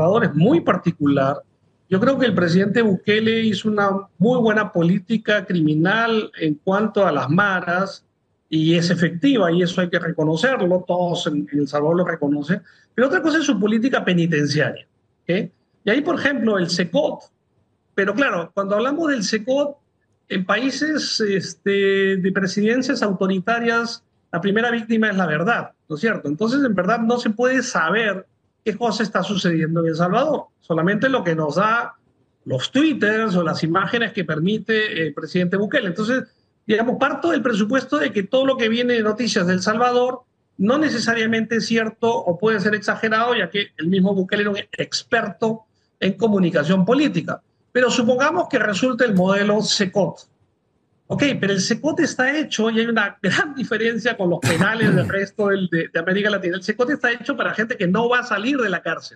Salvador es muy particular. Yo creo que el presidente Bukele hizo una muy buena política criminal en cuanto a las maras y es efectiva y eso hay que reconocerlo, todos en El Salvador lo reconocen. Pero otra cosa es su política penitenciaria, ¿ok? Y ahí, por ejemplo, el SECOT. Pero claro, cuando hablamos del SECOT, en países de presidencias autoritarias, la primera víctima es la verdad, ¿no es cierto? Entonces, en verdad, no se puede saber qué cosa está sucediendo en El Salvador. Solamente lo que nos da los twitters o las imágenes que permite el presidente Bukele. Entonces, digamos, parto del presupuesto de que todo lo que viene de noticias de El Salvador no necesariamente es cierto o puede ser exagerado, ya que el mismo Bukele era un experto en comunicación política. Pero supongamos que resulte el modelo SECOT. Ok, pero el SECOT está hecho, y hay una gran diferencia con los penales del resto de América Latina. El SECOT está hecho para gente que no va a salir de la cárcel.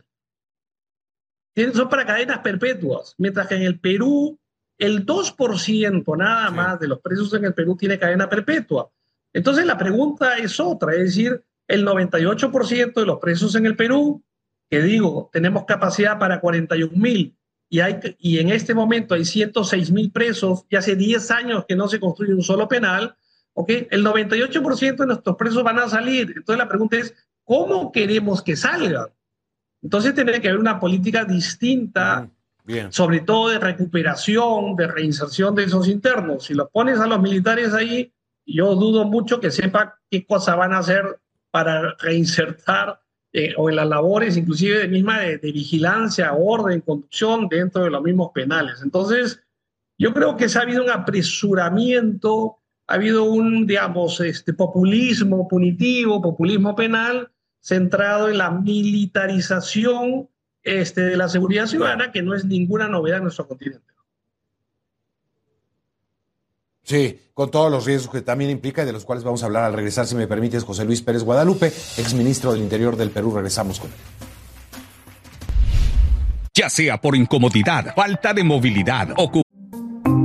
Son para cadenas perpetuas, mientras que en el Perú el 2% nada más de los presos en el Perú tiene cadena perpetua. Entonces la pregunta es otra, es decir, el 98% de los presos en el Perú, que digo, tenemos capacidad para 41,000 y en este momento hay 106,000 presos y hace 10 años que no se construye un solo penal, ¿okay? El 98% de nuestros presos van a salir. Entonces la pregunta es, ¿cómo queremos que salgan? Entonces tiene que haber una política distinta, sobre todo de recuperación, de reinserción de esos internos. Si los pones a los militares ahí, yo dudo mucho que sepan qué cosa van a hacer para reinsertar o en las labores inclusive de vigilancia, orden, conducción dentro de los mismos penales. Entonces, yo creo que ha habido un apresuramiento, ha habido un, digamos, populismo punitivo, populismo penal, centrado en la militarización de la seguridad ciudadana, que no es ninguna novedad en nuestro continente. Sí, con todos los riesgos que también implica y de los cuales vamos a hablar al regresar, si me permites, José Luis Pérez Guadalupe, exministro del Interior del Perú. Regresamos con él. Ya sea por incomodidad, falta de movilidad,